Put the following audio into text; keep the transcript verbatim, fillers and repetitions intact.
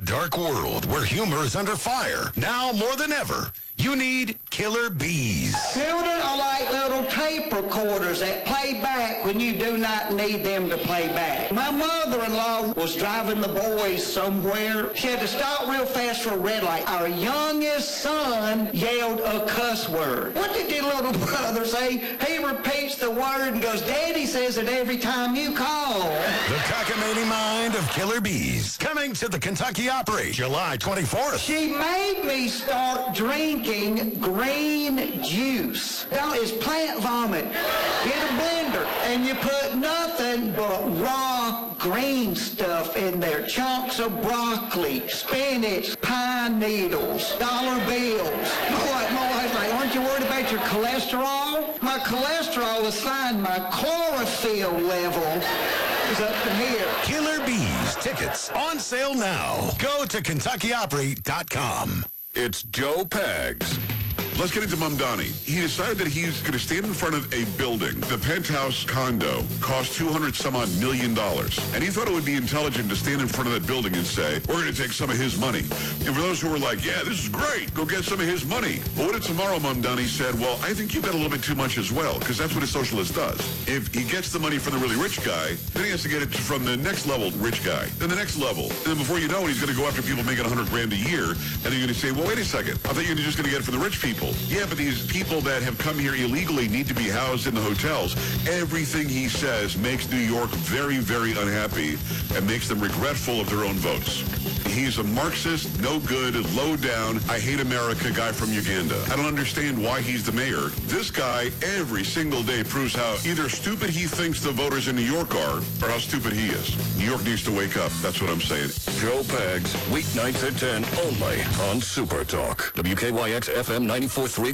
a dark world where humor is under fire. Now more than ever, you need Killer Bees. Children are like little tape recorders that play back when you do not need them to play back. My mother-in-law was driving the boys somewhere. She had to stop real fast for a red light. Our youngest son yelled a cuss word. What did your little brother say? He repeats the word and goes, Daddy says it every time you call. The cockamamie mind of Killer Bees. Coming to the Kentucky Opry, July twenty-fourth. She made me start drinking green juice. Now it's plant vomit. Get a blender and you put nothing but raw green stuff in there. Chunks of broccoli, spinach, pine needles, dollar bills. Boy, my wife's like, aren't you worried about your cholesterol? My cholesterol is fine. My chlorophyll level is up to here. Killer Bees tickets on sale now. Go to Kentucky Opry dot com. It's Joe Pags. Let's get into Mamdani. He decided that he's going to stand in front of a building. The penthouse condo cost two hundred some odd million dollars. And he thought it would be intelligent to stand in front of that building and say, we're going to take some of his money. And for those who were like, yeah, this is great, go get some of his money. But what if tomorrow Mamdani said, well, I think you got a little bit too much as well, because that's what a socialist does. If he gets the money from the really rich guy, then he has to get it from the next level rich guy, then the next level. And then before you know it, he's going to go after people making one hundred grand a year, and then you're going to say, well, wait a second, I thought you were just going to get it from the rich people. Yeah, but these people that have come here illegally need to be housed in the hotels. Everything he says makes New York very, very unhappy and makes them regretful of their own votes. He's a Marxist, no good, low down, I hate America guy from Uganda. I don't understand why he's the mayor. This guy every single day proves how either stupid he thinks the voters in New York are or how stupid he is. New York needs to wake up. That's what I'm saying. Joe Pags, weeknights at ten, only on Super Talk. W K Y X F M ninety-four point three.